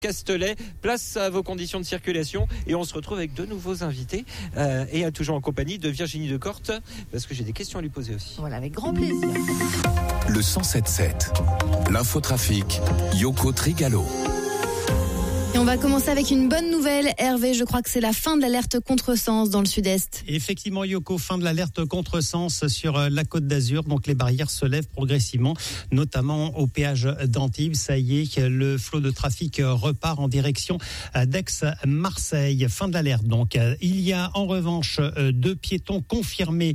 Castelet. Place à vos conditions de circulation et on se retrouve avec deux nouveaux invités et toujours en compagnie de Virginie Decorte parce que j'ai des questions à lui poser aussi. Voilà, avec grand plaisir. Le 107.7, l'infotrafic, Yoko Trigalo. Et on va commencer avec une bonne nouvelle. Hervé, je crois que c'est la fin de l'alerte contresens dans le sud-est. Effectivement, Yoko, fin de l'alerte contresens sur la Côte d'Azur. Donc les barrières se lèvent progressivement, notamment au péage d'Antibes. Ça y est, le flot de trafic repart en direction d'Aix-Marseille. Fin de l'alerte. Donc il y a en revanche deux piétons confirmés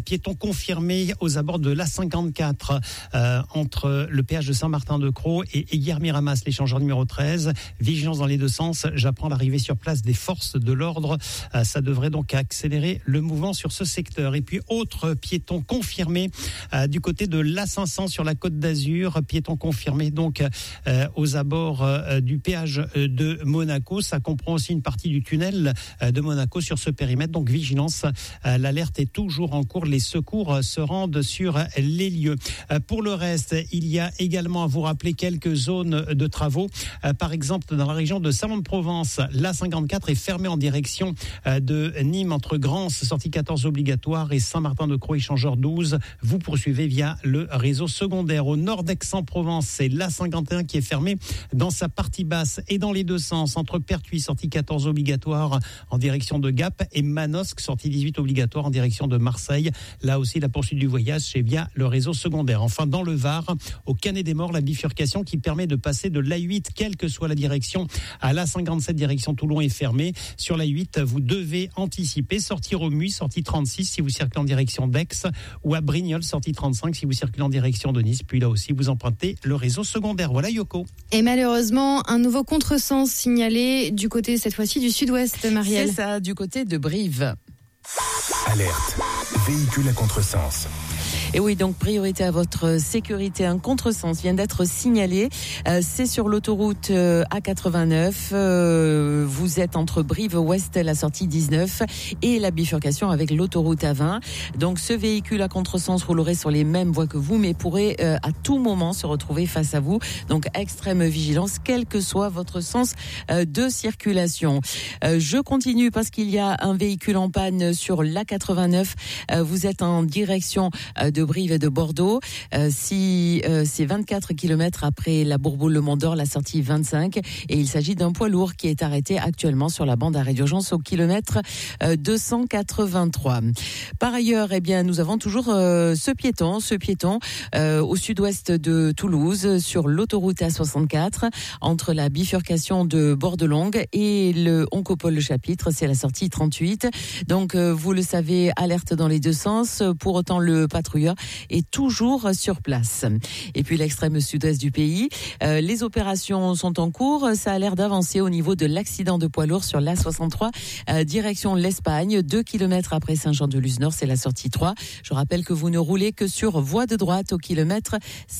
aux abords de l'A54 entre le péage de Saint-Martin-de-Crau et Guillermy-Ramas, l'échangeur numéro 13. Vigilance dans les deux sens. J'apprends l'arrivée sur place des forces de l'ordre. Ça devrait donc accélérer le mouvement sur ce secteur. Et puis, autre piéton confirmé du côté de l'A500 sur la Côte d'Azur. Piéton confirmé donc aux abords du péage de Monaco. Ça comprend aussi une partie du tunnel de Monaco sur ce périmètre. Donc, vigilance. L'alerte est toujours en cours. Les secours se rendent sur les lieux. Pour le reste, il y a également à vous rappeler quelques zones de travaux. Par exemple, dans la région de Salon-de-Provence, l'A54 est fermée en direction de Nîmes entre Grance, sortie 14 obligatoire, et Saint-Martin-de-Crau, échangeur 12. Vous poursuivez via le réseau secondaire. Au nord d'Aix-en-Provence, c'est l'A51 qui est fermée dans sa partie basse et dans les deux sens entre Pertuis, sortie 14 obligatoire en direction de Gap, et Manosque, sortie 18 obligatoire en direction de Marseille. Là aussi, la poursuite du voyage, c'est via le réseau secondaire. Enfin, dans le Var, au Canet-des-Morts, la bifurcation qui permet de passer de l'A8, quelle que soit la direction, à l'A57 direction Toulon est fermée. Sur l'A8, vous devez anticiper, sortir au Muy, sortie 36 si vous circulez en direction d'Aix, ou à Brignoles, sortie 35 si vous circulez en direction de Nice. Puis là aussi, vous empruntez le réseau secondaire. Voilà, Yoko. Et malheureusement, un nouveau contresens signalé du côté, cette fois-ci, du sud-ouest, Marielle. C'est ça, du côté de Brive. Alerte, véhicule à contresens. Et oui, donc priorité à votre sécurité. Un contresens vient d'être signalé. C'est sur l'autoroute A89. Vous êtes entre Brive-Ouest, la sortie 19, et la bifurcation avec l'autoroute A20. Donc ce véhicule à contresens roulerait sur les mêmes voies que vous, mais pourrait à tout moment se retrouver face à vous. Donc extrême vigilance, quel que soit votre sens de circulation. Je continue parce qu'il y a un véhicule en panne sur l'A89. Vous êtes en direction de Brive et de Bordeaux. C'est 24 km après la Bourboule-le-Mont-d'Or, la sortie 25. Et il s'agit d'un poids lourd qui est arrêté actuellement sur la bande d'arrêt d'urgence au kilomètre 283. Par ailleurs, eh bien, nous avons toujours ce piéton au sud-ouest de Toulouse, sur l'autoroute A64, entre la bifurcation de Bordelongue et le Oncopole-le-Chapitre. C'est la sortie 38. Donc, vous le savez, alerte dans les deux sens. Pour autant, le patrouilleur est toujours sur place. Et puis l'extrême sud-est du pays, les opérations sont en cours. Ça a l'air d'avancer au niveau de l'accident de poids lourd sur l'A63, direction l'Espagne, 2 km après Saint-Jean-de-Luz-Nord, c'est la sortie 3. Je rappelle que vous ne roulez que sur voie de droite au kilomètre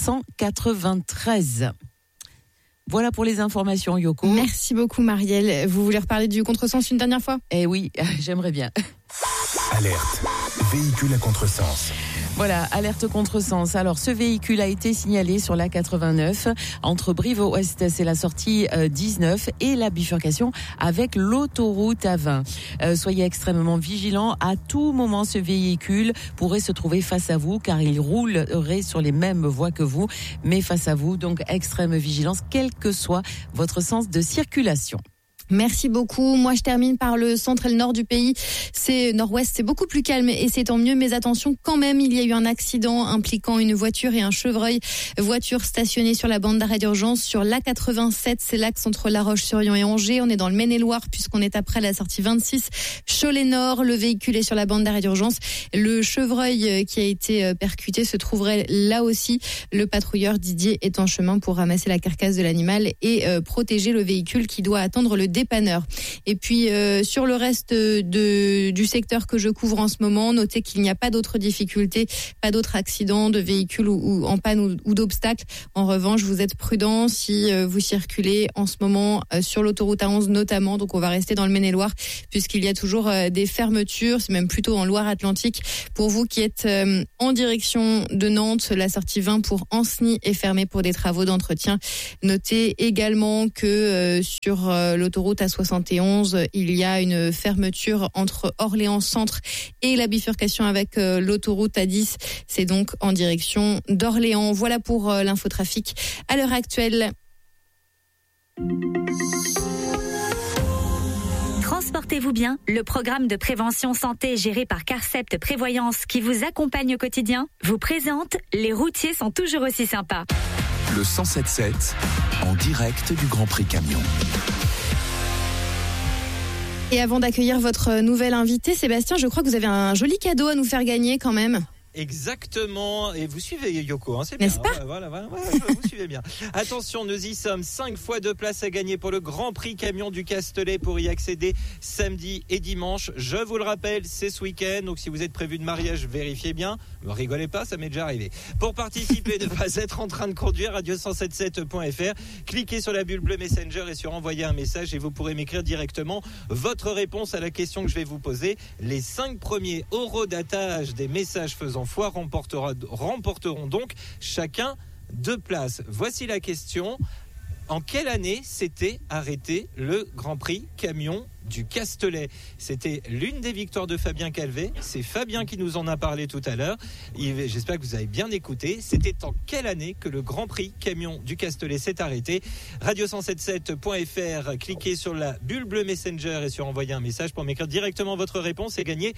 193. Voilà pour les informations, Yoko. Merci beaucoup, Marielle. Vous voulez reparler du contresens une dernière fois ? Eh oui, j'aimerais bien. Alerte, véhicule à contresens. Voilà, alerte contresens. Alors, ce véhicule a été signalé sur l'A89 entre Brive-Ouest, c'est la sortie 19, et la bifurcation avec l'autoroute A20. Soyez extrêmement vigilants. À tout moment, ce véhicule pourrait se trouver face à vous, car il roulerait sur les mêmes voies que vous, mais face à vous. Donc, extrême vigilance, quel que soit votre sens de circulation. Merci beaucoup. Moi, je termine par le centre et le nord du pays. C'est nord-ouest, c'est beaucoup plus calme et c'est tant mieux. Mais attention, quand même, il y a eu un accident impliquant une voiture et un chevreuil. Voiture stationnée sur la bande d'arrêt d'urgence sur l'A87. C'est l'axe entre La Roche-sur-Yon et Angers. On est dans le Maine-et-Loire puisqu'on est après la sortie 26. Cholet-Nord, le véhicule est sur la bande d'arrêt d'urgence. Le chevreuil qui a été percuté se trouverait là aussi. Le patrouilleur Didier est en chemin pour ramasser la carcasse de l'animal et protéger le véhicule qui doit attendre le dépanneurs. Et puis sur le reste du secteur que je couvre en ce moment, notez qu'il n'y a pas d'autres difficultés, pas d'autres accidents de véhicules ou en panne ou d'obstacles. En revanche, vous êtes prudents si vous circulez en ce moment sur l'autoroute A11 notamment. Donc on va rester dans le Maine-et-Loire puisqu'il y a toujours des fermetures, c'est même plutôt en Loire-Atlantique. Pour vous qui êtes en direction de Nantes, la sortie 20 pour Ancenis est fermée pour des travaux d'entretien. Notez également que sur l'autoroute A71, il y a une fermeture entre Orléans Centre et la bifurcation avec l'autoroute A10. C'est donc en direction d'Orléans. Voilà pour l'infotrafic à l'heure actuelle. Transportez-vous bien, le programme de prévention santé géré par Carcept Prévoyance qui vous accompagne au quotidien vous présente Les routiers sont toujours aussi sympas. Le 107.7 en direct du Grand Prix Camion. Et avant d'accueillir votre nouvel invité, Sébastien, je crois que vous avez un joli cadeau à nous faire gagner quand même. Exactement, et vous suivez Yoko, hein, c'est bien. N'est-ce pas ? Voilà, vous suivez bien. Attention, nous y sommes, 5 fois 2 places à gagner pour le Grand Prix Camion du Castellet pour y accéder samedi et dimanche. Je vous le rappelle, c'est ce week-end, donc si vous êtes prévu de mariage, vérifiez bien. Ne rigolez pas, ça m'est déjà arrivé. Pour participer, ne pas être en train de conduire, radio177.fr, cliquez sur la bulle bleue Messenger et sur envoyer un message et vous pourrez m'écrire directement votre réponse à la question que je vais vous poser. Les 5 premiers horodatage des messages faisant foi remporteront donc chacun 2 places. Voici la question. En quelle année s'était arrêté le Grand Prix Camion du Castellet? C'était l'une des victoires de Fabien Calvet. C'est Fabien qui nous en a parlé tout à l'heure. J'espère que vous avez bien écouté. C'était en quelle année que le Grand Prix Camion du Castellet s'est arrêté? Radio177.fr, cliquez sur la bulle bleue Messenger et sur envoyer un message pour m'écrire directement votre réponse et gagner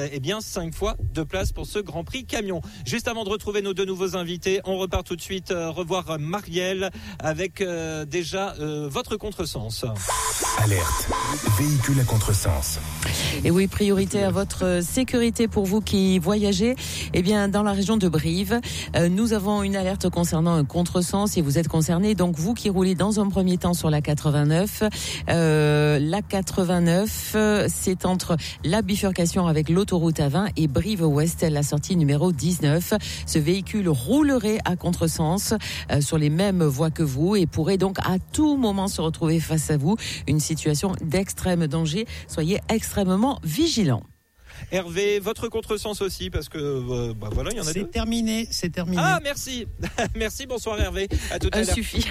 5 fois 2 places pour ce Grand Prix Camion. Juste avant de retrouver nos 2 nouveaux invités, on repart tout de suite revoir Marielle avec déjà votre contresens. Alerte. Véhicule à contresens. Et oui, priorité à votre sécurité pour vous qui voyagez. Eh bien, dans la région de Brive, nous avons une alerte concernant un contresens et vous êtes concernés. Donc, vous qui roulez dans un premier temps sur la 89, la 89, c'est entre la bifurcation avec l'autoroute A20 et Brive-Ouest, la sortie numéro 19. Ce véhicule roulerait à contresens sur les mêmes voies que vous et pourrait donc à tout moment se retrouver face à vous. Une situation d'extrême danger. Soyez extrêmement vigilants. Hervé, votre contresens aussi, parce que voilà, il y en a 2. C'est terminé. Ah, merci. Merci, bonsoir Hervé. À tout à l'heure. Suffit.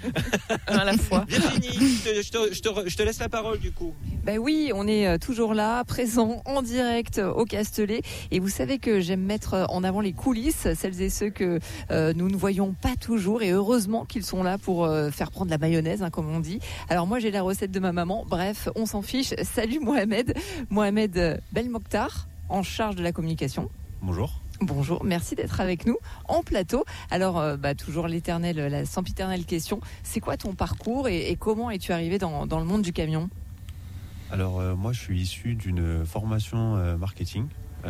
À la fois. Virginie, je te laisse la parole du coup. Ben oui, on est toujours là, présent en direct au Castellet. Et vous savez que j'aime mettre en avant les coulisses, celles et ceux que nous ne voyons pas toujours. Et heureusement qu'ils sont là pour faire prendre la mayonnaise, comme on dit. Alors moi, j'ai la recette de ma maman. Bref, on s'en fiche. Salut Mohamed. Mohamed Belmokhtar, en charge de la communication. Bonjour. Bonjour, merci d'être avec nous en plateau. Alors, toujours la sempiternelle question, c'est quoi ton parcours et comment es-tu arrivé dans le monde du camion ? Alors, moi, je suis issu d'une formation marketing.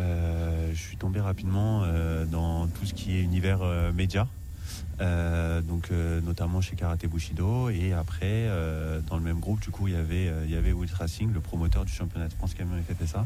Je suis tombé rapidement dans tout ce qui est univers média. Notamment chez Karaté Bushido et après dans le même groupe du coup il y avait Wheels Racing, le promoteur du championnat de France camion FFSA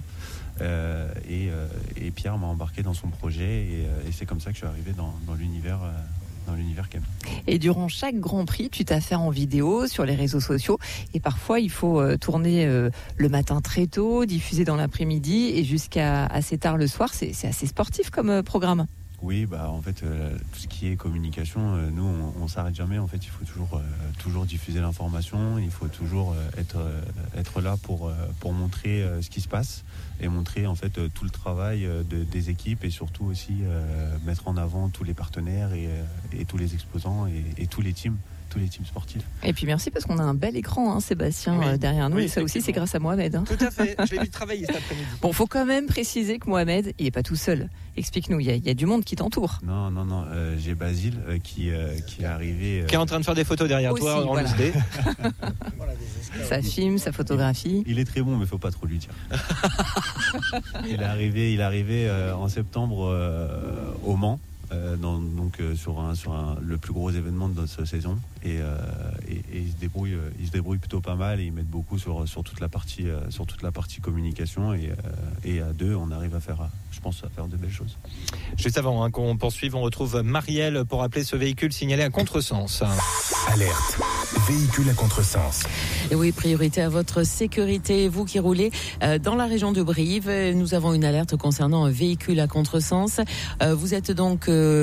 et Pierre m'a embarqué dans son projet et c'est comme ça que je suis arrivé dans l'univers camion. Et durant chaque Grand Prix, tu t'as fait en vidéo sur les réseaux sociaux et parfois il faut tourner le matin très tôt, diffuser dans l'après-midi et jusqu'à assez tard le soir. C'est assez sportif comme programme. Oui, en fait, tout ce qui est communication, nous, on s'arrête jamais. En fait, il faut toujours diffuser l'information. Il faut toujours être là pour montrer ce qui se passe et montrer en fait tout le travail des équipes et surtout aussi mettre en avant tous les partenaires et tous les exposants et tous les teams sportifs. Et puis merci parce qu'on a un bel écran, Sébastien, derrière nous. Et ça aussi, c'est grâce à Mohamed. Tout à fait. Je l'ai vu travailler cet après-midi. Bon, faut quand même préciser que Mohamed, il est pas tout seul. Explique-nous, il y a du monde qui t'entoure. Non. J'ai Basile qui est arrivé. Qui est en train de faire des photos derrière aussi, toi en voilà. loose-day. Ça filme, sa photographie. Il est très bon, mais faut pas trop lui dire. Il est arrivé en septembre au Mans. sur le plus gros événement de notre saison, et ils se débrouillent plutôt pas mal, et ils mettent beaucoup sur toute la partie communication, et à deux on arrive à faire de belles choses. Juste avant qu'on poursuive, on retrouve Marielle pour appeler ce véhicule signalé à contresens. Alerte, véhicule à contresens. Et oui, priorité à votre sécurité. Vous qui roulez dans la région de Brive, nous avons une alerte concernant un véhicule à contresens. Vous êtes donc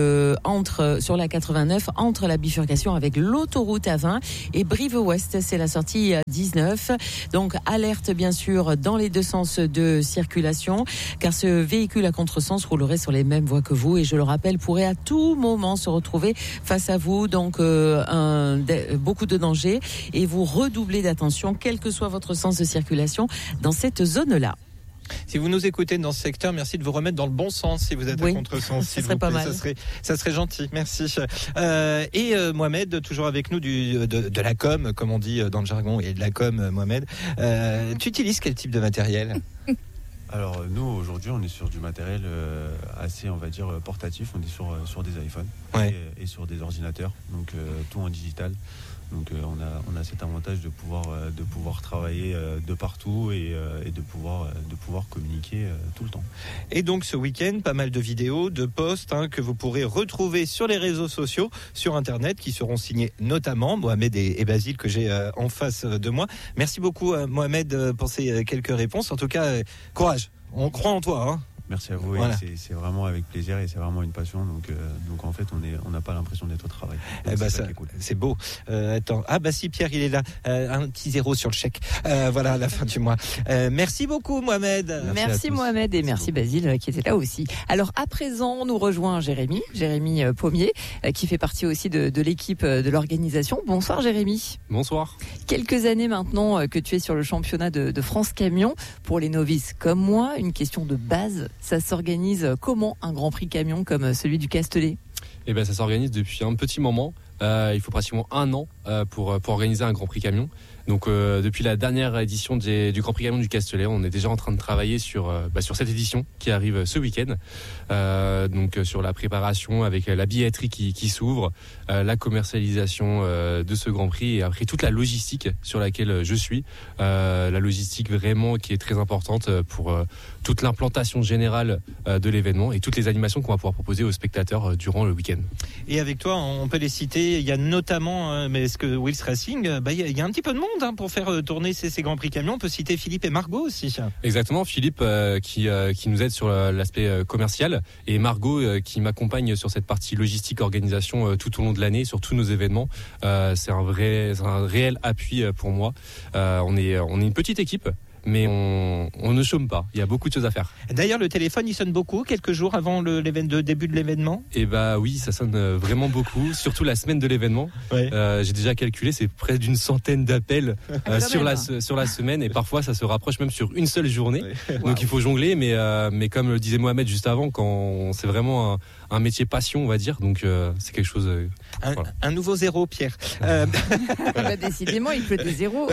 sur la 89, entre la bifurcation avec l'autoroute A20 et Brive-Ouest, c'est la sortie 19. Donc alerte bien sûr dans les deux sens de circulation, car ce véhicule à contresens roulerait sur les mêmes voies que vous, et je le rappelle, pourrait à tout moment se retrouver face à vous. Donc beaucoup de danger, et vous redoublez d'attention, quel que soit votre sens de circulation dans cette zone-là. Si vous nous écoutez dans ce secteur, merci de vous remettre dans le bon sens si vous êtes à contresens. Ça serait pas mal. Ça serait gentil, merci. Et Mohamed, toujours avec nous de la com, comme on dit dans le jargon, et de la com, Mohamed. Tu utilises quel type de matériel ? Alors nous aujourd'hui on est sur du matériel assez, on va dire, portatif. On est sur des iPhones, et sur des ordinateurs, donc tout en digital. Donc on a cet avantage de pouvoir travailler de partout, et de pouvoir communiquer tout le temps. Et donc ce week-end, pas mal de vidéos, de posts que vous pourrez retrouver sur les réseaux sociaux, sur Internet, qui seront signés notamment Mohamed et Basile, que j'ai en face de moi. Merci beaucoup Mohamed pour ces quelques réponses. En tout cas, courage, on croit en toi. Merci à vous. Voilà. C'est vraiment avec plaisir, et c'est vraiment une passion. Donc en fait, on n'a pas l'impression d'être au travail. Cool. C'est beau. Attends. Si, Pierre, il est là. Un petit 0 sur le chèque. Voilà, à la fin du mois. Merci beaucoup, Mohamed. Merci Mohamed, et merci Basile qui était là aussi. Alors à présent, nous rejoint Jérémy Pommier, qui fait partie aussi de l'équipe de l'organisation. Bonsoir Jérémy. Bonsoir. Quelques années maintenant que tu es sur le championnat de France Camion. Pour les novices comme moi, une question de base. Ça s'organise comment, un Grand Prix camion comme celui du Castellet ? Ça s'organise depuis un petit moment. Il faut pratiquement 1 an pour organiser un Grand Prix camion. Donc depuis la dernière édition du Grand Prix camion du Castellet, on est déjà en train de travailler sur cette édition qui arrive ce week-end. Donc sur la préparation avec la billetterie qui s'ouvre, la commercialisation de ce Grand Prix, et après toute la logistique sur laquelle je suis. La logistique vraiment qui est très importante pour toute l'implantation générale de l'événement, et toutes les animations qu'on va pouvoir proposer aux spectateurs durant le week-end. Et avec toi, on peut les citer. Il y a notamment, mais est-ce que Wheels Racing, il y a un petit peu de monde pour faire tourner ces Grands Prix camions. On peut citer Philippe et Margot aussi. Exactement, Philippe qui nous aide sur l'aspect commercial, et Margot qui m'accompagne sur cette partie logistique, organisation tout au long de l'année, sur tous nos événements. C'est un réel appui pour moi. On est une petite équipe, mais on ne chôme pas. Il y a beaucoup de choses à faire. D'ailleurs, le téléphone, il sonne beaucoup quelques jours avant le début de l'événement. Oui, ça sonne vraiment beaucoup, surtout la semaine de l'événement. Ouais. J'ai déjà calculé, c'est près d'une centaine d'appels sur la semaine, et parfois ça se rapproche même sur une seule journée. Ouais. Donc il faut jongler, mais comme le disait Mohamed juste avant, c'est vraiment un métier passion, on va dire. Donc c'est quelque chose. Un nouveau 0, Pierre. Décidément, il pleut des zéros.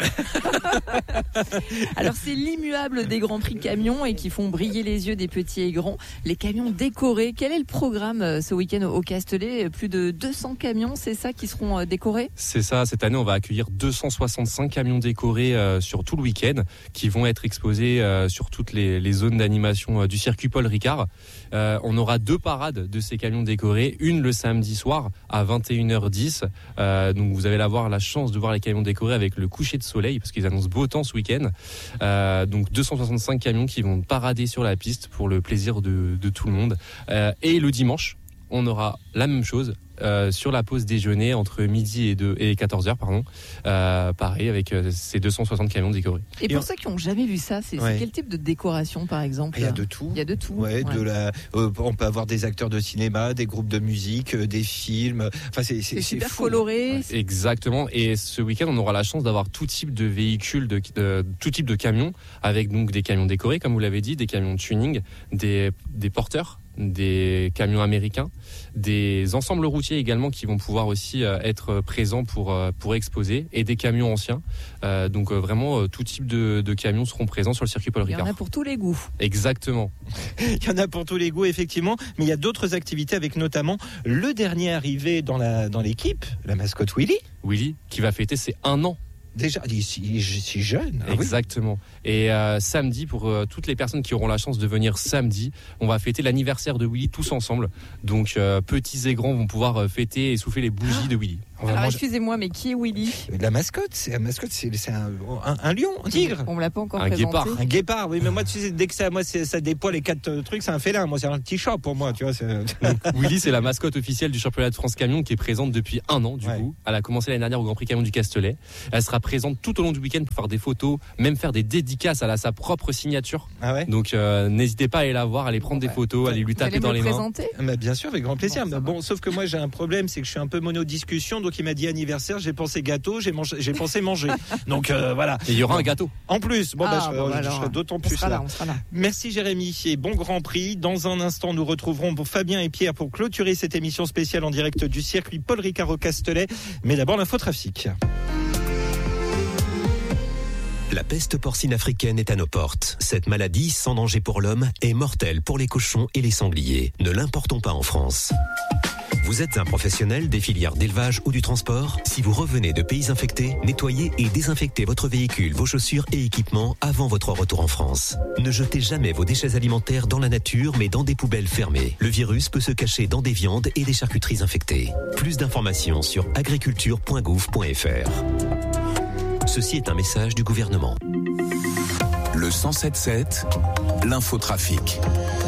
Alors c'est l'immuable des Grands Prix camions, et qui font briller les yeux des petits et grands. Les camions décorés. Quel est le programme ce week-end au Castellet ? Plus de 200 camions, c'est ça, qui seront décorés ? C'est ça. Cette année, on va accueillir 265 camions décorés sur tout le week-end, qui vont être exposés sur toutes les zones d'animation du circuit Paul Ricard. On aura 2 parades de ces camions décorés, une le samedi soir à 21h10. Donc vous allez la chance de voir les camions décorés avec le coucher de soleil, parce qu'ils annoncent beau temps ce week-end. Donc 265 camions qui vont parader sur la piste pour le plaisir de tout le monde. Et le dimanche, on aura la même chose. Sur la pause déjeuner entre midi et 14h, pareil, avec ces 260 camions décorés. Et pour ceux qui n'ont jamais vu ça, c'est quel type de décoration, par exemple ? Il y a de tout. Ouais. On peut avoir des acteurs de cinéma, des groupes de musique, des films. Enfin, c'est super fou, coloré. Ouais. Exactement. Et ce week-end, on aura la chance d'avoir tout type de véhicules, tout type de camions, avec donc des camions décorés, comme vous l'avez dit, des camions de tuning, des porteurs, des camions américains, des ensembles routiers également qui vont pouvoir aussi être présents pour exposer, et des camions anciens. Donc vraiment tout type de camions seront présents sur le circuit Paul Ricard. Il y en a pour tous les goûts. Exactement. Il y en a pour tous les goûts, effectivement, mais il y a d'autres activités avec notamment le dernier arrivé dans l'équipe, la mascotte Willy. Willy, qui va fêter ses 1 an. Déjà, si jeune. Ah exactement. Oui. Et samedi, pour toutes les personnes qui auront la chance de venir samedi, on va fêter l'anniversaire de Willy tous ensemble. Donc petits et grands vont pouvoir fêter et souffler les bougies de Willy. Alors excusez-moi, mais qui est Willy ? La mascotte, c'est un lion, un tigre. On me l'a pas encore présenté. Un guépard, oui, mais moi tu sais, dès que ça déploie les 4 trucs, c'est un félin. Moi c'est un petit chat pour moi, tu vois. Donc, Willy, c'est la mascotte officielle du championnat de France Camion qui est présente depuis 1 an du coup. Elle a commencé l'année dernière au Grand Prix Camion du Castellet. Elle sera présente tout au long du week-end pour faire des photos, même faire des dédicaces. Elle a sa propre signature. Ah ouais. Donc n'hésitez pas à aller la voir, à aller prendre des photos, à aller lui taper dans les mains. Mais bien sûr, avec grand plaisir. Bon, sauf que moi j'ai un problème, c'est que je suis un peu mono-discussion, donc il m'a dit anniversaire, j'ai pensé gâteau, j'ai pensé manger. Donc voilà. Et il y aura un gâteau. En plus, je serai d'autant plus là. Merci Jérémy et bon Grand Prix. Dans un instant, nous retrouverons Fabien et Pierre pour clôturer cette émission spéciale en direct du circuit Paul Ricard au Castellet. Mais d'abord l'infotrafic. La peste porcine africaine est à nos portes. Cette maladie, sans danger pour l'homme, est mortelle pour les cochons et les sangliers. Ne l'importons pas en France. Vous êtes un professionnel des filières d'élevage ou du transport ? Si vous revenez de pays infectés, nettoyez et désinfectez votre véhicule, vos chaussures et équipements avant votre retour en France. Ne jetez jamais vos déchets alimentaires dans la nature, mais dans des poubelles fermées. Le virus peut se cacher dans des viandes et des charcuteries infectées. Plus d'informations sur agriculture.gouv.fr. Ceci est un message du gouvernement. Le 107.7, l'infotrafic.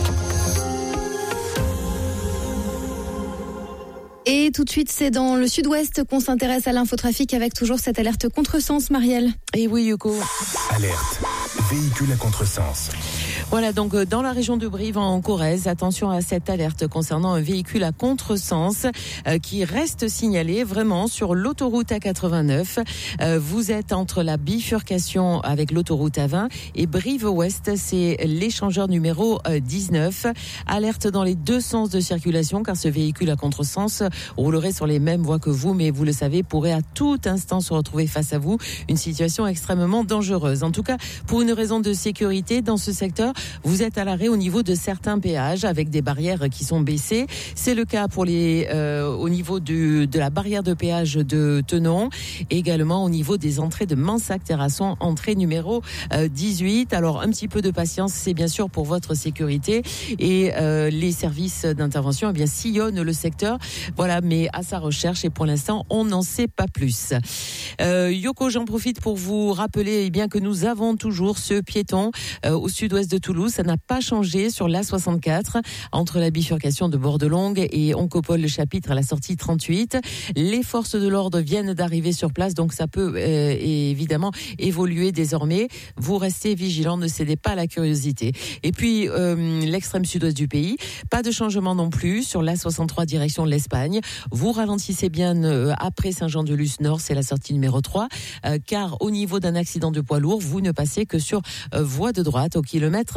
Et tout de suite, c'est dans le sud-ouest qu'on s'intéresse à l'infotrafic avec toujours cette alerte contresens, Marielle. Et oui, Yoko. Alerte, véhicule à contresens. Voilà, donc dans la région de Brive en Corrèze, attention à cette alerte concernant un véhicule à contresens qui reste signalé vraiment sur l'autoroute A89. Vous êtes entre la bifurcation avec l'autoroute A20 et Brive-Ouest, c'est l'échangeur numéro 19. Alerte dans les deux sens de circulation car ce véhicule à contresens roulerait sur les mêmes voies que vous, mais vous le savez, pourrait à tout instant se retrouver face à vous. Une situation extrêmement dangereuse. En tout cas, pour une raison de sécurité dans ce secteur, vous êtes à l'arrêt au niveau de certains péages avec des barrières qui sont baissées. C'est le cas pour au niveau de la barrière de péage de Tenon et également au niveau des entrées de Mansac-Terrasson, entrée numéro 18. Alors un petit peu de patience, c'est bien sûr pour votre sécurité et les services d'intervention eh bien sillonnent le secteur. Voilà, mais à sa recherche et pour l'instant, on n'en sait pas plus. Yoko, j'en profite pour vous rappeler bien que nous avons toujours ce piéton au sud-ouest de Toulouse. Ça n'a pas changé sur l'A64 entre la bifurcation de Bordelongue et Oncopole-le-Chapitre à la sortie 38. Les forces de l'ordre viennent d'arriver sur place, donc ça peut évidemment évoluer désormais. Vous restez vigilants, ne cédez pas à la curiosité. Et puis l'extrême sud-ouest du pays, pas de changement non plus sur l'A63 direction de l'Espagne. Vous ralentissez bien après Saint-Jean-de-Luz Nord, c'est la sortie numéro 3, car au niveau d'un accident de poids lourd, vous ne passez que sur voie de droite au kilomètre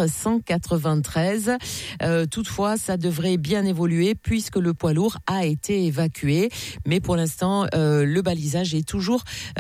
193. Toutefois, ça devrait bien évoluer puisque le poids lourd a été évacué. Mais pour l'instant, le balisage est toujours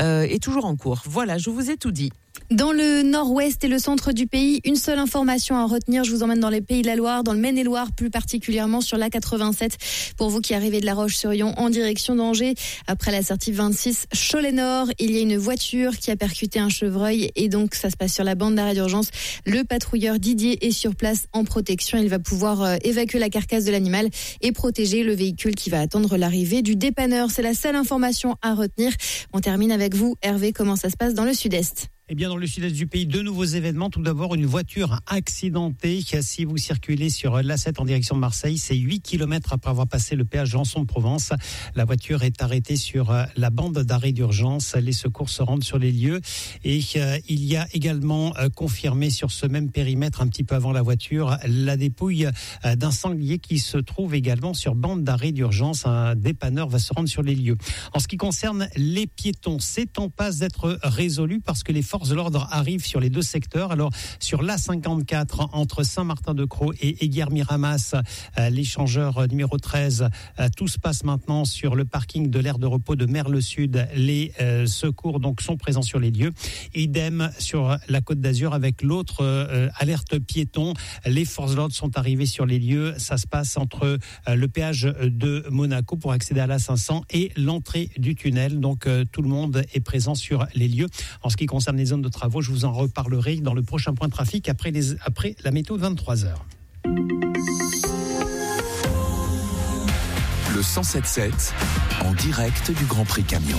en cours. Voilà, je vous ai tout dit. Dans le nord-ouest et le centre du pays, une seule information à retenir. Je vous emmène dans les Pays de la Loire, dans le Maine-et-Loire, plus particulièrement sur l'A87. Pour vous qui arrivez de La Roche-sur-Yon en direction d'Angers, après la sortie 26 Cholet-Nord, il y a une voiture qui a percuté un chevreuil et donc ça se passe sur la bande d'arrêt d'urgence. Le patrouilleur Didier est sur place en protection. Il va pouvoir évacuer la carcasse de l'animal et protéger le véhicule qui va attendre l'arrivée du dépanneur. C'est la seule information à retenir. On termine avec vous, Hervé. Comment ça se passe dans le sud-est ? Eh bien, dans le sud-est du pays, deux nouveaux événements. Tout d'abord, une voiture accidentée. Si vous circulez sur l'A7 en direction de Marseille, c'est 8 km après avoir passé le péage Janson-de-Provence. La voiture est arrêtée sur la bande d'arrêt d'urgence. Les secours se rendent sur les lieux. Et il y a également confirmé sur ce même périmètre, un petit peu avant la voiture, la dépouille d'un sanglier qui se trouve également sur bande d'arrêt d'urgence. Un dépanneur va se rendre sur les lieux. En ce qui concerne les piétons, c'est en passe d'être résolu parce que les forces forces de l'ordre arrivent sur les deux secteurs. Alors, sur l'A54, entre Saint-Martin-de-Crau et Eyguières-Miramas, l'échangeur numéro 13, tout se passe maintenant sur le parking de l'aire de repos de Merle-Sud. Les secours donc sont présents sur les lieux. Idem sur la Côte d'Azur avec l'autre alerte piéton. Les forces de l'ordre sont arrivées sur les lieux. Ça se passe entre le péage de Monaco pour accéder à l'A500 et l'entrée du tunnel. Donc tout le monde est présent sur les lieux. En ce qui concerne les zones de travaux, je vous en reparlerai dans le prochain point de trafic après la météo de 23h. Le 107.7 en direct du Grand Prix Camion.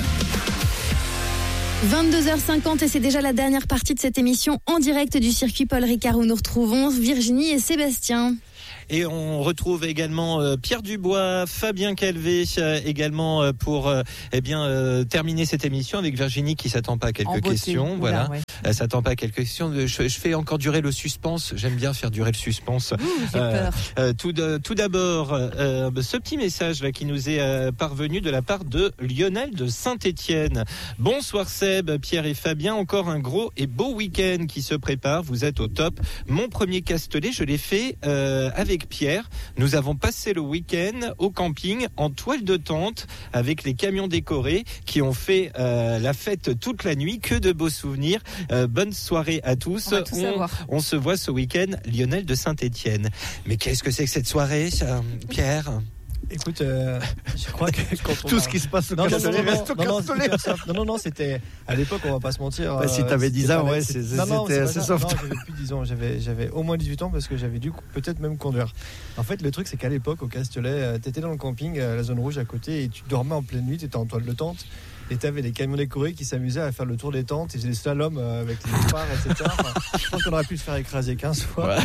22h50 et c'est déjà la dernière partie de cette émission en direct du circuit Paul Ricard où nous retrouvons Virginie et Sébastien. Et on retrouve également Pierre Dubois, Fabien Calvé également pour terminer cette émission avec Virginie qui s'attend pas à quelques questions. Voilà, ouais. Elle s'attend pas à quelques questions. Je fais encore durer le suspense. J'aime bien faire durer le suspense. J'ai peur. Tout d'abord, ce petit message là qui nous est parvenu de la part de Lionel de Saint-Étienne. Bonsoir Seb, Pierre et Fabien. Encore un gros et beau week-end qui se prépare. Vous êtes au top. Mon premier castelet, je l'ai fait avec Pierre. Nous avons passé le week-end au camping en toile de tente avec les camions décorés qui ont fait la fête toute la nuit. Que de beaux souvenirs. Bonne soirée à tous. On se voit ce week-end, Lionel de Saint-Étienne. Mais qu'est-ce que c'est que cette soirée, Pierre ? Écoute, je crois que quand on tout ce qui se passe au castelet reste au castelet. Non, c'était à l'époque, on va pas se mentir. Si t'avais 10 ans, ouais, c'était assez soft. Non, j'avais plus 10 ans, j'avais au moins 18 ans parce que j'avais dû peut-être même conduire. En fait, le truc, c'est qu'à l'époque, au Castelet, t'étais dans le camping, la zone rouge à côté, et tu dormais en pleine nuit, t'étais en toile de tente. Et t'avais les camions décorés qui s'amusaient à faire le tour des tentes, ils faisaient des slaloms avec les phares, etc. Je pense qu'on aurait pu se faire écraser 15 fois.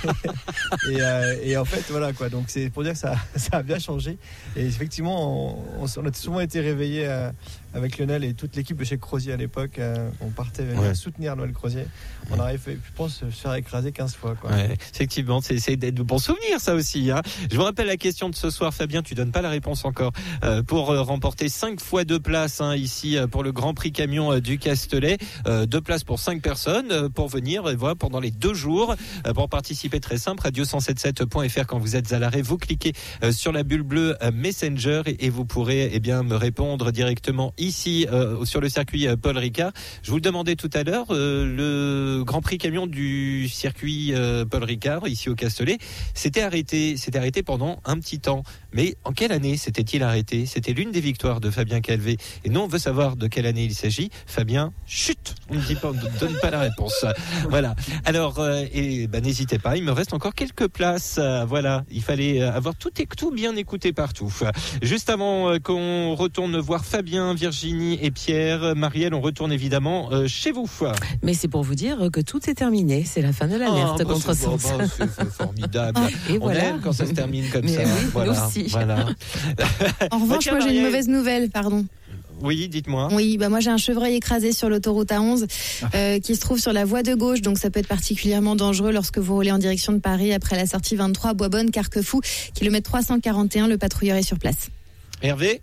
Ouais. et en fait, voilà quoi. Donc c'est pour dire que ça a bien changé. Et effectivement, on a souvent été réveillés avec Lionel et toute l'équipe de chez Crozier à l'époque. On partait venir soutenir Noël Crozier. On aurait fait, je pense, se faire écraser 15 fois. Quoi. Ouais, effectivement, c'est de bons souvenirs ça aussi. Hein. Je vous rappelle la question de ce soir, Fabien, tu donnes pas la réponse encore. Pour remporter 5 fois 2 places ici pour le Grand Prix Camion du Castelet. 2 places pour 5 personnes pour venir voilà, pendant les 2 jours. Pour participer, très simple, radio177.fr quand vous êtes à l'arrêt, vous cliquez sur la bulle bleue Messenger et vous pourrez me répondre directement ici sur le circuit Paul Ricard. Je vous le demandais tout à l'heure, le Grand Prix Camion du circuit Paul Ricard ici au Castelet s'était arrêté pendant un petit temps. Mais en quelle année s'était-il arrêté ? C'était l'une des victoires de Fabien Calvé. Et nous, on veut savoir de quelle année il s'agit. Fabien, chut, on ne dit pas, on ne donne pas la réponse. Voilà. Alors, n'hésitez pas, il me reste encore quelques places. Voilà, il fallait avoir tout bien écouté partout. Juste avant qu'on retourne voir Fabien, Virginie et Pierre, Marielle, on retourne évidemment chez vous. Mais c'est pour vous dire que tout est terminé. C'est la fin de l'alerte contresens. C'est formidable. Et on aime quand ça se termine comme ça. Oui, voilà. Voilà. En revanche, moi j'ai une mauvaise nouvelle, pardon. Oui, dites-moi. Oui, moi j'ai un chevreuil écrasé sur l'autoroute A11 qui se trouve sur la voie de gauche, donc ça peut être particulièrement dangereux lorsque vous roulez en direction de Paris après la sortie 23 Boisbonne Carquefou, kilomètre 341. Le patrouilleur est sur place. Hervé.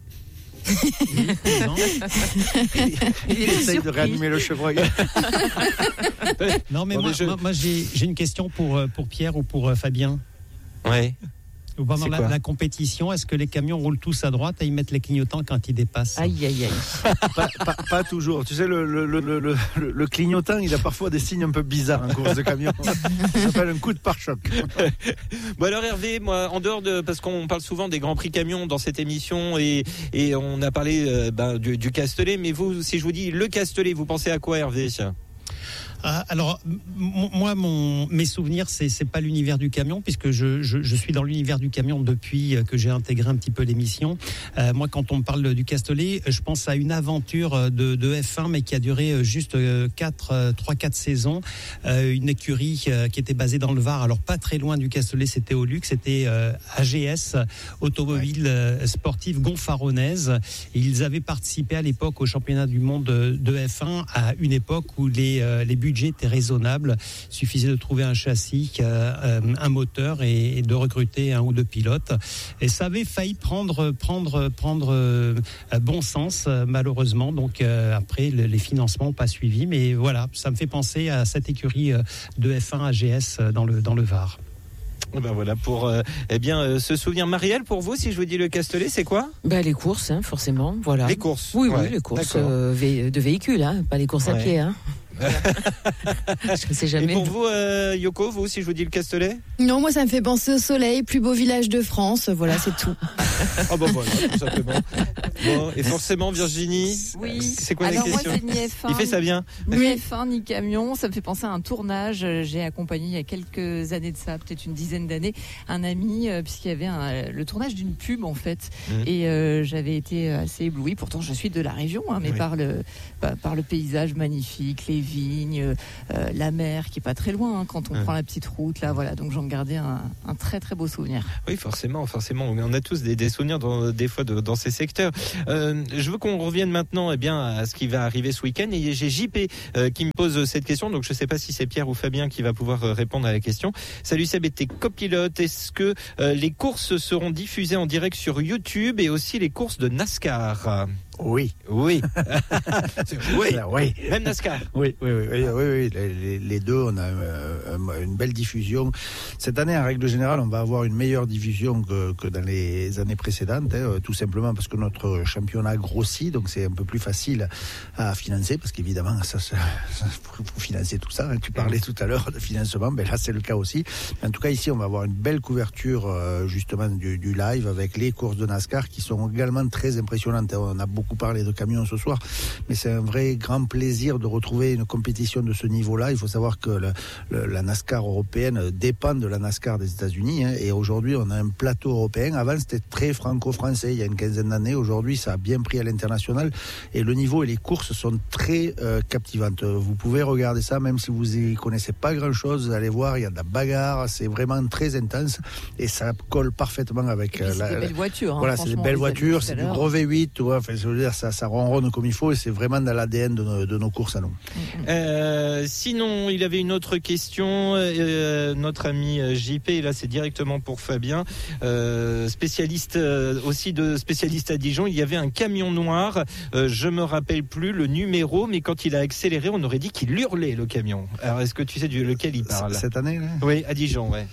Il essaye de réanimer le chevreuil. Non mais moi j'ai une question pour Pierre ou pour Fabien. Ouais. Pendant la compétition, est-ce que les camions roulent tous à droite et ils mettent les clignotants quand ils dépassent ? Aïe, aïe, aïe. Pas toujours. Tu sais, le clignotant, il a parfois des signes un peu bizarres en course de camion. Ça s'appelle un coup de pare-choc. Bon alors Hervé, moi, en dehors parce qu'on parle souvent des Grands Prix Camions dans cette émission et on a parlé du Castelet, mais vous, si je vous dis le Castelet, vous pensez à quoi Hervé ? Alors, moi, mes souvenirs, c'est pas l'univers du camion, puisque je suis dans l'univers du camion depuis que j'ai intégré un petit peu l'émission. Moi, quand on me parle du Castelet, je pense à une aventure de F1, mais qui a duré juste 3-4 saisons. Une écurie qui était basée dans le Var, alors pas très loin du Castelet, c'était au Luxe, c'était AGS, Automobile Sportive Gonfaronnaise. Et ils avaient participé à l'époque au championnat du monde de F1, à une époque où les les budgets étaient raisonnables. Il suffisait de trouver un châssis, un moteur et de recruter un ou deux pilotes. Et ça avait failli prendre bon sens, malheureusement. Donc après, les financements n'ont pas suivi. Mais voilà, ça me fait penser à cette écurie de F1 AGS dans le Var. Ben voilà pour ce souvenir. Marielle, pour vous, si je vous dis le Castellet, c'est quoi? Les courses, forcément. Voilà. Les courses. Oui, les courses de véhicules, pas les courses à pied. Je ne sais jamais. Et pour vous, Yoko, vous, si je vous dis le Castellet? Non, moi ça me fait penser au soleil, plus beau village de France, voilà, c'est tout. Voilà, tout simplement. Bon, et forcément, Virginie, oui. C'est quoi Alors la question? Moi, c'est ni F1, il fait ça bien. Ni F1, ni camion, ça me fait penser à un tournage. J'ai accompagné il y a quelques années de ça, peut-être une dizaine d'années, un ami, puisqu'il y avait le tournage d'une pub en fait. Et j'avais été assez éblouie, pourtant je suis de la région, mais par le paysage magnifique, les vignes, la mer qui est pas très loin quand on prend la petite route là, voilà. Donc j'en gardais un très très beau souvenir. Oui, forcément, on a tous des souvenirs des fois dans ces secteurs. Je veux qu'on revienne maintenant à ce qui va arriver ce week-end, et j'ai JP qui me pose cette question, donc je ne sais pas si c'est Pierre ou Fabien qui va pouvoir répondre à la question. Salut Seb et tes copilotes, est-ce que les courses seront diffusées en direct sur YouTube et aussi les courses de NASCAR? Oui. Oui. Oui. Même NASCAR. Oui. Les deux, on a une belle diffusion. Cette année, en règle générale, on va avoir une meilleure diffusion que dans les années précédentes, tout simplement parce que notre championnat grossit, donc c'est un peu plus facile à financer, parce qu'évidemment, ça faut financer tout ça. Tu parlais tout à l'heure de financement, là c'est le cas aussi. En tout cas, ici, on va avoir une belle couverture justement du live avec les courses de NASCAR qui sont également très impressionnantes. On a beaucoup parlé de camions ce soir, mais c'est un vrai grand plaisir de retrouver une compétition de ce niveau-là. Il faut savoir que la NASCAR européenne dépend de la NASCAR des États-Unis, et aujourd'hui on a un plateau européen. Avant c'était très franco-français il y a une quinzaine d'années. Aujourd'hui ça a bien pris à l'international, et le niveau et les courses sont très captivantes. Vous pouvez regarder ça même si vous y connaissez pas grand-chose. Vous allez voir, il y a de la bagarre, c'est vraiment très intense et ça colle parfaitement avec c'est des belles voitures. Voilà, c'est des belles voitures, c'est du gros V8, tu vois. Enfin, je veux dire, ça ronronne comme il faut, et c'est vraiment dans l'ADN de nos courses à nous. Sinon, il avait une autre question, notre ami JP, et là c'est directement pour Fabien, spécialiste à Dijon. Il y avait un camion noir, je me rappelle plus le numéro, mais quand il a accéléré, on aurait dit qu'il hurlait, le camion. Alors est-ce que tu sais lequel il parle? Cette année là? Oui, à Dijon, ouais.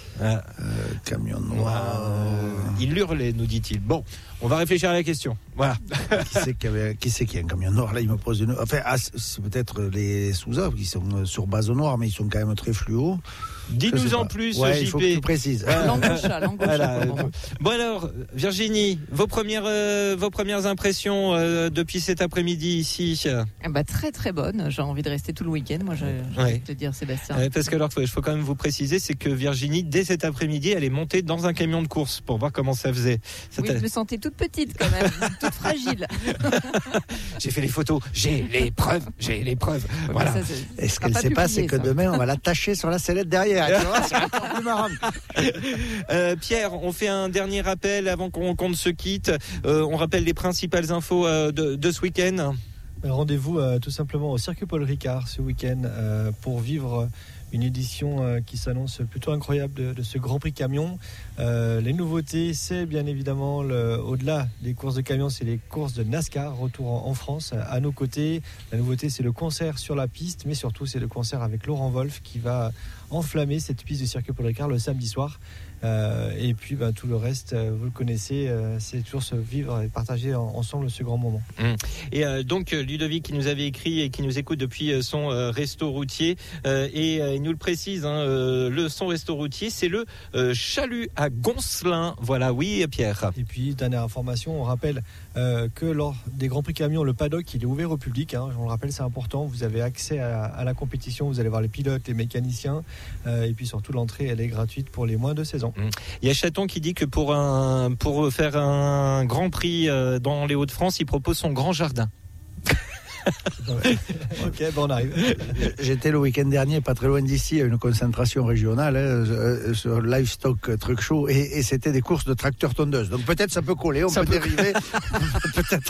Camion noir. Il hurlait, nous dit-il. Bon, on va réfléchir à la question. Voilà. Qui c'est qui a un camion noir? Là, il me pose une. Enfin, c'est peut-être les Souza qui sont sur base noire, mais ils sont quand même très fluo. Dis-nous en plus, JP. Il faut que tu précises. L'angosha. Voilà. Bon alors, Virginie, vos premières impressions depuis cet après-midi ici? Très très bonne. J'ai envie de rester tout le week-end. Moi, j'ai envie de te dire, Sébastien. Parce que alors, il faut quand même vous préciser, c'est que Virginie, dès cet après-midi, elle est montée dans un camion de course pour voir comment ça faisait. Oui, je me sentais toute petite quand même, toute fragile. J'ai fait les photos, j'ai les preuves. Voilà. Et ce qu'elle ne sait pas, c'est que demain, on va l'attacher sur la sellette derrière. Tu vois, c'est encore plus marrant. Pierre, on fait un dernier rappel avant qu'on se quitte. On rappelle les principales infos de ce week-end. Rendez-vous tout simplement au circuit Paul Ricard ce week-end pour vivre une édition qui s'annonce plutôt incroyable de ce Grand Prix camion. Les nouveautés, c'est bien évidemment au-delà des courses de camions, c'est les courses de NASCAR, retour en France à nos côtés. La nouveauté, c'est le concert sur la piste, mais surtout c'est le concert avec Laurent Wolf qui va enflammer cette piste du circuit Paul Ricard le samedi soir. Et puis tout le reste, vous le connaissez, c'est toujours se vivre et partager ensemble ce grand moment. Et donc Ludovic qui nous avait écrit et qui nous écoute depuis son resto routier, et il nous le précise, son resto routier, c'est le Chalut à Goncelin. Voilà, oui Pierre. Et puis dernière information, on rappelle que lors des Grands Prix camions, le paddock il est ouvert au public, on le rappelle, c'est important, vous avez accès à la compétition, vous allez voir les pilotes, les mécaniciens, et puis surtout l'entrée elle est gratuite pour les moins de 16 ans. Il y a Chaton qui dit que pour faire un Grand Prix dans les Hauts-de-France, il propose son grand jardin. Ok, bon, on arrive. J'étais le week-end dernier, pas très loin d'ici, à une concentration régionale sur Livestock Truck Show et c'était des courses de tracteurs tondeuses. Donc peut-être ça peut coller, on peut dériver. Peut-être.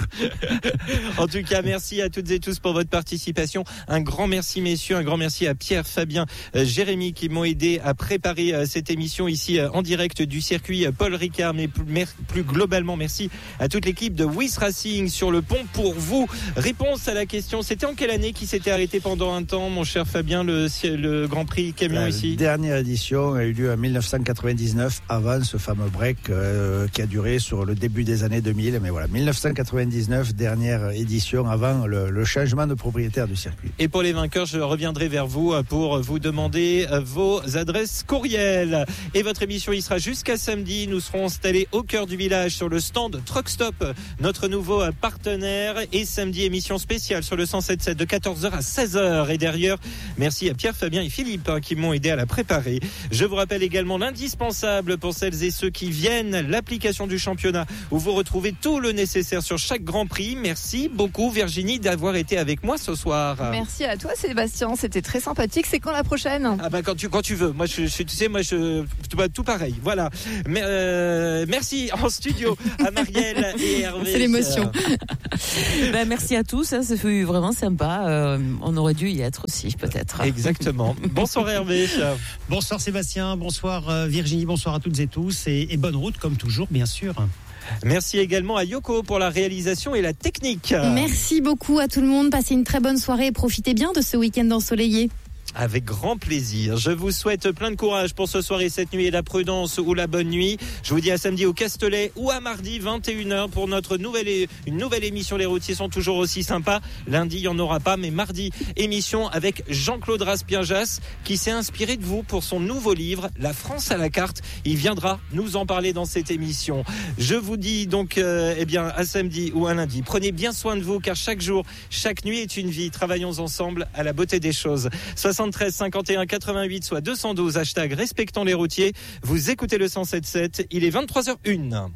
En tout cas, merci à toutes et tous pour votre participation. Un grand merci, messieurs. Un grand merci à Pierre, Fabien, Jérémy qui m'ont aidé à préparer cette émission ici en direct du circuit Paul Ricard. Mais plus globalement, merci à toute l'équipe de Wyss Racing sur le pont pour vous. Réponse à la question, c'était en quelle année qui s'était arrêté pendant un temps, mon cher Fabien, le Grand Prix camion ici? La dernière édition a eu lieu en 1999, avant ce fameux break qui a duré sur le début des années 2000. Mais voilà, 1999, dernière édition avant le changement de propriétaire du circuit. Et pour les vainqueurs, je reviendrai vers vous pour vous demander vos adresses courriel. Et votre émission y sera jusqu'à samedi. Nous serons installés au cœur du village sur le stand Truck Stop, notre nouveau partenaire. Et samedi, émission spéciale sur le 107.7 de 14h à 16h. Et derrière, merci à Pierre, Fabien et Philippe qui m'ont aidé à la préparer. Je vous rappelle également l'indispensable pour celles et ceux qui viennent, l'application du championnat où vous retrouvez tout le nécessaire sur chaque Grand Prix. Merci beaucoup Virginie d'avoir été avec moi ce soir. Merci à toi Sébastien, c'était très sympathique. C'est quand la prochaine? Ah bah quand tu veux. Moi tu sais tout pareil. Voilà. Mais, merci en studio à Marielle et Hervé. C'est l'émotion. Merci à tous, ça fut vraiment sympa. On aurait dû y être aussi peut-être. Exactement. Bonsoir Hervé. Bonsoir Sébastien, bonsoir Virginie, bonsoir à toutes et tous et bonne route comme toujours bien sûr. Merci également à Yoko pour la réalisation et la technique. Merci beaucoup à tout le monde. Passez une très bonne soirée et profitez bien de ce week-end ensoleillé. Avec grand plaisir. Je vous souhaite plein de courage pour ce soir et cette nuit et la prudence ou la bonne nuit. Je vous dis à samedi au Castellet ou à mardi 21h pour une nouvelle émission. Les routiers sont toujours aussi sympas. Lundi, il n'y en aura pas, mais mardi, émission avec Jean-Claude Raspienjas qui s'est inspiré de vous pour son nouveau livre, La France à la carte. Il viendra nous en parler dans cette émission. Je vous dis donc à samedi ou à lundi. Prenez bien soin de vous car chaque jour, chaque nuit est une vie. Travaillons ensemble à la beauté des choses. 73 51 88 soit 212 hashtag respectons les routiers. Vous écoutez le 107.7. Il est 23h01.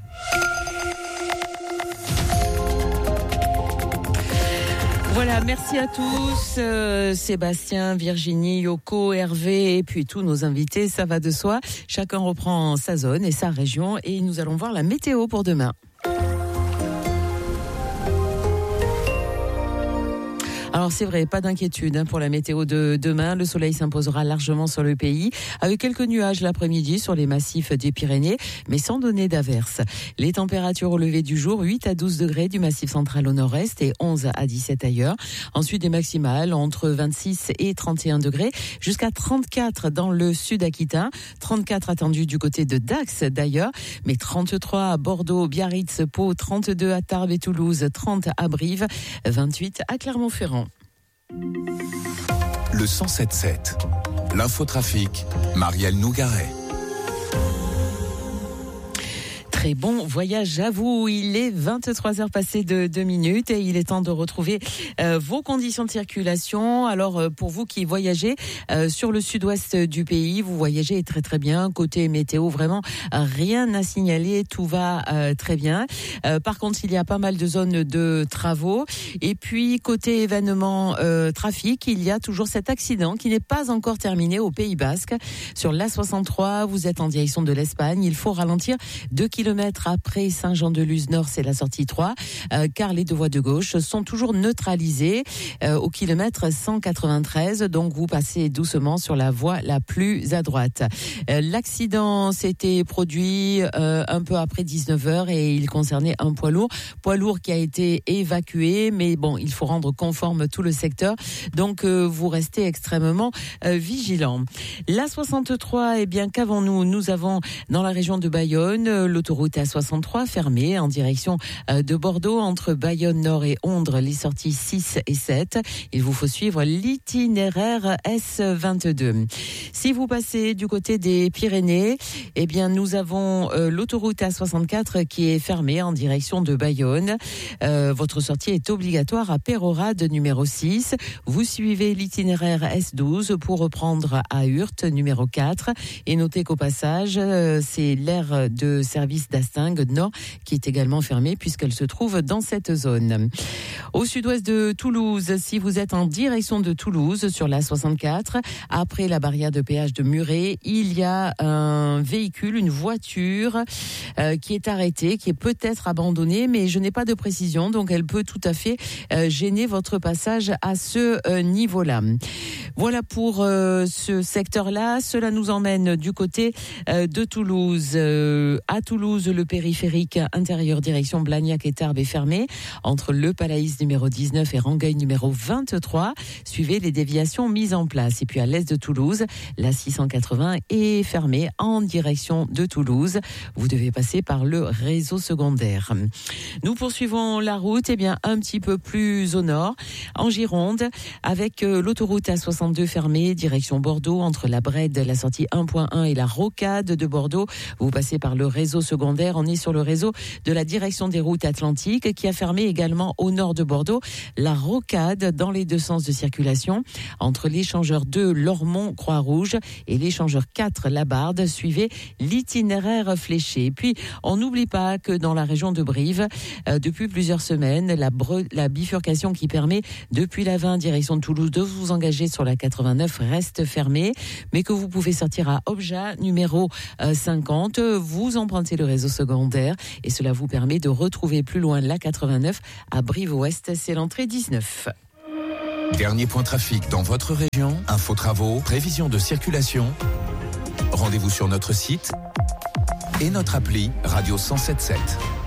Voilà, merci à tous, Sébastien, Virginie, Yoko, Hervé et puis tous nos invités, ça va de soi. Chacun reprend sa zone et sa région et nous allons voir la météo pour demain. Alors c'est vrai, pas d'inquiétude pour la météo de demain. Le soleil s'imposera largement sur le pays, avec quelques nuages l'après-midi sur les massifs des Pyrénées, mais sans donner d'averses. Les températures au lever du jour, 8 à 12 degrés du massif central au nord-est et 11 à 17 ailleurs. Ensuite des maximales entre 26 et 31 degrés, jusqu'à 34 dans le sud aquitain, 34 attendus du côté de Dax d'ailleurs, mais 33 à Bordeaux, Biarritz, Pau, 32 à Tarbes et Toulouse, 30 à Brive, 28 à Clermont-Ferrand. Le 107.7, l'infotrafic, Marielle Nougaret. Très bon voyage à vous. Il est 23h passées de 2 minutes et il est temps de retrouver vos conditions de circulation. Alors pour vous qui voyagez sur le sud-ouest du pays, vous voyagez très très bien. Côté météo, vraiment rien à signaler, tout va très bien. Par contre, il y a pas mal de zones de travaux. Et puis côté événement trafic, il y a toujours cet accident qui n'est pas encore terminé au Pays Basque. Sur l'A63, vous êtes en direction de l'Espagne. Il faut ralentir 2 km après Saint-Jean-de-Luz Nord, c'est la sortie 3, car les deux voies de gauche sont toujours neutralisées au kilomètre 193, donc vous passez doucement sur la voie la plus à droite. L'accident s'était produit un peu après 19h et il concernait un poids lourd qui a été évacué, mais bon, il faut rendre conforme tout le secteur, donc vous restez extrêmement vigilants. La 63, eh bien qu'avons-nous ? Nous avons dans la région de Bayonne l'autoroute A63 fermée en direction de Bordeaux entre Bayonne Nord et Ondres, les sorties 6 et 7. Il vous faut suivre l'itinéraire S22. Si vous passez du côté des Pyrénées, eh bien nous avons l'autoroute A64 qui est fermée en direction de Bayonne. Votre sortie est obligatoire à Pérorade numéro 6. Vous suivez l'itinéraire S12 pour reprendre à Hurte numéro 4 et notez qu'au passage, c'est l'aire de service d'Astingue Nord qui est également fermée puisqu'elle se trouve dans cette zone. Au sud-ouest de Toulouse, si vous êtes en direction de Toulouse sur la 64, après la barrière de péage de Muret, il y a un véhicule, une voiture qui est arrêtée, qui est peut-être abandonnée, mais je n'ai pas de précision, donc elle peut tout à fait gêner votre passage à ce niveau-là. Voilà pour ce secteur-là. Cela nous emmène du côté de Toulouse. À Toulouse, le périphérique intérieur direction Blagnac et Tarbes est fermé entre le Palaïs numéro 19 et Rangueil numéro 23. Suivez les déviations mises en place. Et puis à l'est de Toulouse, la 680 est fermée en direction de Toulouse. Vous devez passer par le réseau secondaire. Nous poursuivons la route un petit peu plus au nord, en Gironde, avec l'autoroute A62 fermée, direction Bordeaux, entre la Brède, la sortie 1.1 et la Rocade de Bordeaux. Vous passez par le réseau secondaire. On est sur le réseau de la direction des routes atlantiques qui a fermé également au nord de Bordeaux la Rocade dans les deux sens de circulation entre l'échangeur 2 Lormont-Croix-Rouge et l'échangeur 4 Labarde. Suivez l'itinéraire fléché. Et puis, on n'oublie pas que dans la région de Brive, depuis plusieurs semaines, la bifurcation qui permet depuis la 20 direction de Toulouse de vous engager sur la 89 reste fermée, mais que vous pouvez sortir à Obja numéro 50. Vous empruntez le réseau secondaire et cela vous permet de retrouver plus loin la 89 à Brive-Ouest. C'est l'entrée 19. Dernier point trafic dans votre région, info travaux, prévision de circulation. Rendez-vous sur notre site et notre appli Radio 107.7.